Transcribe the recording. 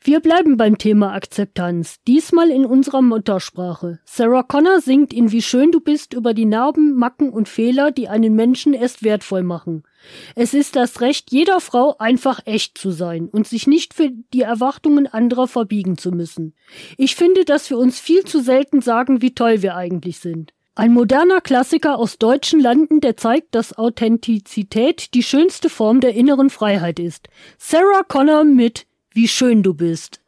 Wir bleiben beim Thema Akzeptanz, diesmal in unserer Muttersprache. Sarah Connor singt in Wie schön du bist über die Narben, Macken und Fehler, die einen Menschen erst wertvoll machen. Es ist das Recht jeder Frau, einfach echt zu sein und sich nicht für die Erwartungen anderer verbiegen zu müssen. Ich finde, dass wir uns viel zu selten sagen, wie toll wir eigentlich sind. Ein moderner Klassiker aus deutschen Landen, der zeigt, dass Authentizität die schönste Form der inneren Freiheit ist. Sarah Connor mit Wie schön du bist.